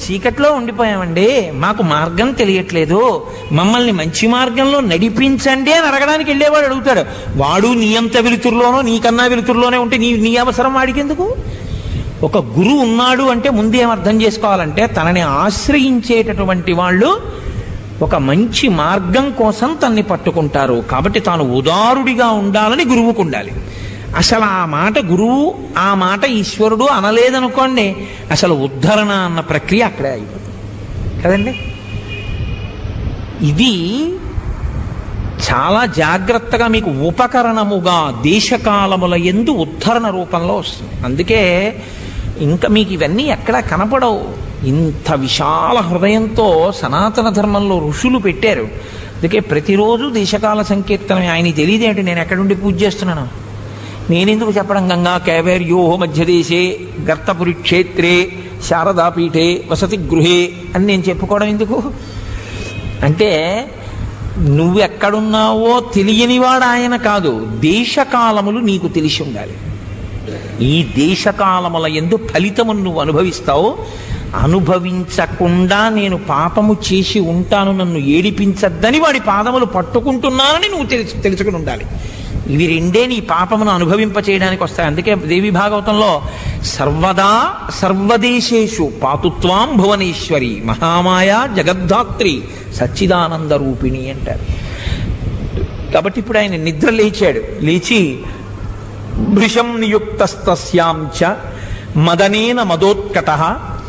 చీకట్లో ఉండిపోయామండి, మాకు మార్గం తెలియట్లేదు, మమ్మల్ని మంచి మార్గంలో నడిపించండి అని అడగడానికి వెళ్ళేవాడు అడుగుతాడు. వాడు నీ అంత వెలుతురులోనో నీకన్నా వెలుతురులోనే ఉంటే నీ అవసరం వాడికి ఎందుకు? ఒక గురువు ఉన్నాడు అంటే ముందు ఏమర్థం చేసుకోవాలంటే తనని ఆశ్రయించేటటువంటి వాళ్ళు ఒక మంచి మార్గం కోసం తన్ని పట్టుకుంటారు. కాబట్టి తాను ఉదారుడిగా ఉండాలని గురువుకు ఉండాలి. అసలు ఆ మాట గురువు, ఆ మాట ఈశ్వరుడు అనలేదనుకోండి, అసలు ఉద్ధరణ అన్న ప్రక్రియ అక్కడే అయిపోతుంది కదండి. ఇది చాలా జాగ్రత్తగా మీకు ఉపకరణముగా దేశకాలముల యందు ఉద్ధరణ రూపంలో వస్తుంది. అందుకే ఇంకా మీకు ఇవన్నీ ఎక్కడా కనపడవు. ఇంత విశాల హృదయంతో సనాతన ధర్మంలో ఋషులు పెట్టారు. అందుకే ప్రతిరోజు దేశకాల సంకీర్తనమే. ఆయన తెలియదేంటి నేను ఎక్కడుండి పూజ చేస్తున్నాను, నేనెందుకు చెప్పడం? గంగా కైవేర్యో మధ్యదేశే గర్తపురి క్షేత్రే శారదాపీఠే వసతి గృహే అని నేను చెప్పుకోవడం ఎందుకు? అంటే నువ్వెక్కడున్నావో తెలియనివాడు ఆయన కాదు, దేశకాలములు నీకు తెలిసి ఉండాలి. ఈ దేశకాలముల యందు ఫలితమును నువ్వు అనుభవిస్తావు. అనుభవించకుండా నేను పాపము చేసి ఉంటాను, నన్ను ఏడిపించద్దని వాడి పాదములు పట్టుకుంటున్నానని నువ్వు తెలుసుకుని ఉండాలి. ఇవి రెండే నీ పాపమును అనుభవింప చేయడానికి వస్తాయి. అందుకే దేవి భాగవతంలో సర్వదా సర్వదేశేషు పాతుత్వాం భువనేశ్వరి మహామాయ జగద్ధాత్రి సచ్చిదానంద రూపిణి అంటారు. కాబట్టి ఇప్పుడు ఆయన నిద్ర లేచాడు. లేచి భృశం నియుక్తస్తస్యాం చ మదనేన మదోత్కటః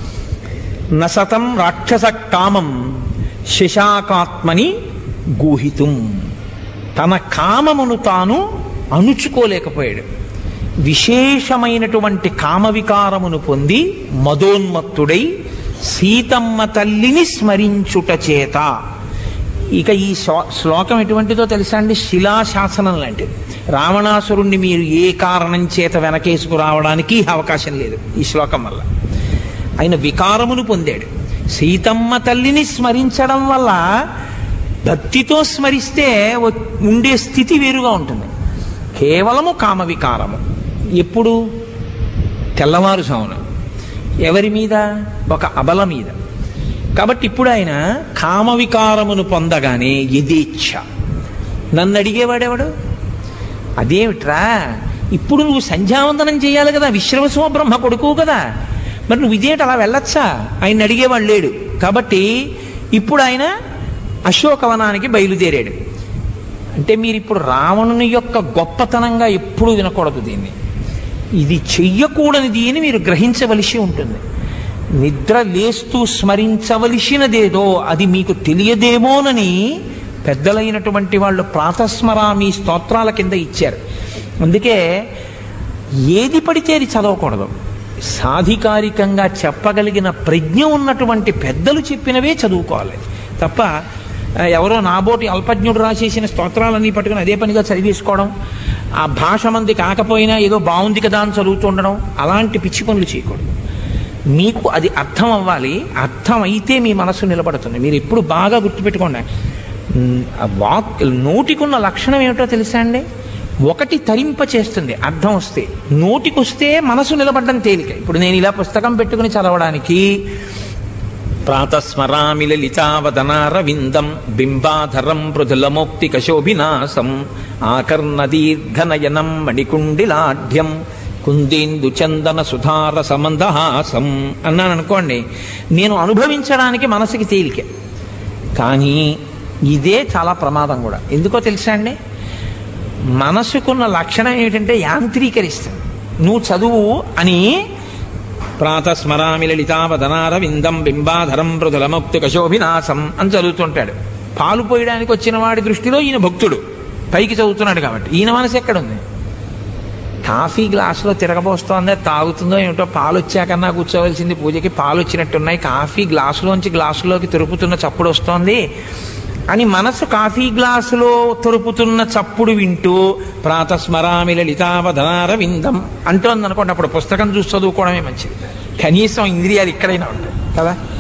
నసతం రాక్షస కామం శశాకాత్మని గూహితుం. తన కామమును తాను అణుచుకోలేకపోయాడు. విశేషమైనటువంటి కామవికారమును పొంది మదోన్మత్తుడై సీతమ్మ తల్లిని స్మరించుట చేత. ఇక ఈ శ్లోకం ఎటువంటిదో తెలుసా అండి? శిలాశాసనం లాంటిది. రావణాసురుణ్ణి మీరు ఏ కారణం చేత వెనకేసుకు రావడానికి అవకాశం లేదు ఈ శ్లోకం వల్ల. ఆయన వికారమును పొందాడు. సీతమ్మ తల్లిని స్మరించడం వల్ల భక్తితో స్మరిస్తే ఉండే స్థితి వేరుగా ఉంటుంది. కేవలము కామ వికారము ఎప్పుడు? తెల్లవారుజామున. ఎవరి మీద? ఒక అబల మీద. కాబట్టి ఇప్పుడు ఆయన కామ వికారమును పొందగానే యథేచ్ఛ. నన్ను అడిగేవాడెవడు? అదేమిట్రా, ఇప్పుడు నువ్వు సంధ్యావందనం చేయాలి కదా, విశ్రవసో బ్రహ్మ కొడుకు కదా, మరి నువ్వు ఇదేంటి అలా వెళ్ళొచ్చా? ఆయన అడిగేవాడు లేడు. కాబట్టి ఇప్పుడు ఆయన అశోకవనానికి బయలుదేరాడు. అంటే మీరు ఇప్పుడు రావణుని యొక్క గొప్పతనంగా ఎప్పుడూ వినకూడదు దీన్ని. ఇది చెయ్యకూడనిది అని మీరు గ్రహించవలసి ఉంటుంది. నిద్ర లేస్తూ స్మరించవలసినదేదో అది మీకు తెలియదేమోనని పెద్దలైనటువంటి వాళ్ళు ప్రాతస్మరామి స్తోత్రాల కింద ఇచ్చారు. అందుకే ఏది పడితే అది చదవకూడదు. సాధికారికంగా చెప్పగలిగిన ప్రజ్ఞ ఉన్నటువంటి పెద్దలు చెప్పినవే చదువుకోవాలి తప్ప ఎవరో నాబోటి అల్పజ్ఞుడు రాసేసిన స్తోత్రాలన్నీ పట్టుకుని అదే పనిగా చదివేసుకోవడం, ఆ భాష మంది కాకపోయినా ఏదో బాగుంది కదా అని చదువుతుండడం, అలాంటి పిచ్చి పనులు చేయకూడదు. మీకు అది అర్థం అవ్వాలి. అర్థం అయితే మీ మనస్సు నిలబడుతుంది. మీరు ఎప్పుడు బాగా గుర్తుపెట్టుకోండి, నోటికున్న లక్షణం ఏమిటో తెలుసా అండి? ఒకటి తరింప చేస్తుంది అర్థం వస్తే, నోటికొస్తే మనసు నిలబడడం తేలిక. ఇప్పుడు నేను ఇలా పుస్తకం పెట్టుకుని చదవడానికి ప్రాతస్మరామి లలితావదనారవిందం బింబాధరం మృదులమోక్తి కశోభినాశం ఆకర్ణ దీర్ఘనయనం మణికుండిలాఢ్యం కుందేందు చందన సుధార సమందహాసం అన్నాను అనుకోండి, నేను అనుభవించడానికి మనసుకి తేలిక. కానీ ఇదే చాలా ప్రమాదం కూడా. ఎందుకో తెలుసా అండి? మనసుకున్న లక్షణం ఏమిటంటే యాంత్రీకరిస్తుంది. నువ్వు చదువు అని ప్రాతస్మరామి లలితావదనారవిందం బింబాధరం మృదులమోక్తి కశోభినాశం అని చదువుతుంటాడు. పాలు పోయడానికి వచ్చిన వాడి దృష్టిలో ఈయన భక్తుడు, పైకి చదువుతున్నాడు కాబట్టి. ఈయన మనసు ఎక్కడుంది? కాఫీ గ్లాసులో తిరగబోస్తోందే, తాగుతుందో ఏమిటో, పాలు వచ్చాకన్నా కూర్చోవలసింది పూజకి, పాలు వచ్చినట్టున్నాయి, కాఫీ గ్లాసులోంచి గ్లాసులోకి తిరుపుతున్న చప్పుడు వస్తోంది అని మనసు కాఫీ గ్లాసులో తొరుపుతున్న చప్పుడు వింటూ ప్రాతస్మరామి లలితావదనారవిందం అంటోంది అనుకోండి, అప్పుడు పుస్తకం చూసి చదువుకోవడమే మంచిది. కనీసం ఇంద్రియాలు ఇక్కడైనా ఉంటాయి కదా.